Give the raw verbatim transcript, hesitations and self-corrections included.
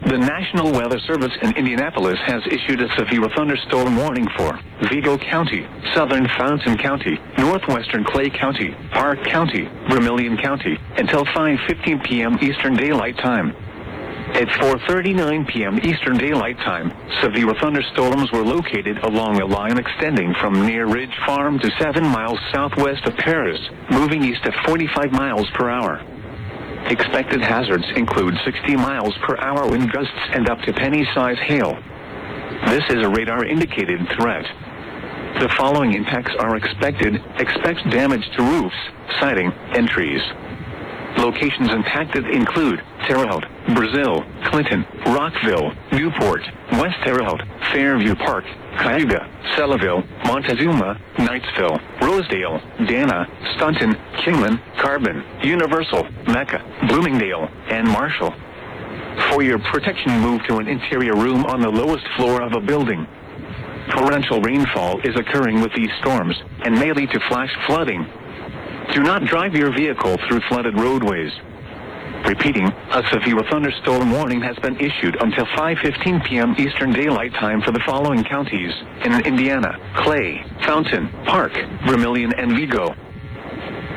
The National Weather Service in Indianapolis has issued a severe thunderstorm warning for Vigo County, southern Fountain County, northwestern Clay County, Park County, Vermilion County, until five fifteen p m Eastern Daylight Time. At four thirty-nine p m Eastern Daylight Time, severe thunderstorms were located along a line extending from near Ridge Farm to seven miles southwest of Paris, moving east at forty-five miles per hour. Expected hazards include sixty miles per hour wind gusts and up to penny-size hail. This is a radar-indicated threat. The following impacts are expected. Expect damage to roofs, siding, and trees. Locations impacted include Terre Haute, Brazil, Clinton, Rockville, Newport, West Terre Haute, Fairview Park, Cayuga, Selleville, Montezuma, Knightsville, Rosedale, Dana, Staunton, Kingman, Carbon, Universal, Mecca, Bloomingdale, and Marshall. For your protection, move to an interior room on the lowest floor of a building. Torrential rainfall is occurring with these storms and may lead to flash flooding. Do not drive your vehicle through flooded roadways. Repeating, a severe thunderstorm warning has been issued until five fifteen p m Eastern Daylight Time for the following counties in Indiana: Clay, Fountain, Park, Vermilion, and Vigo.